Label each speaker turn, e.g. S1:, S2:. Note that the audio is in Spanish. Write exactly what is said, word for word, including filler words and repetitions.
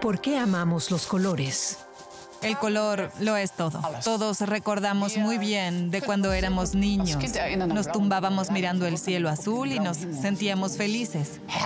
S1: ¿Por qué amamos los colores?
S2: El color lo es todo. Todos recordamos muy bien de cuando éramos niños. Nos tumbábamos mirando el cielo azul y nos sentíamos felices.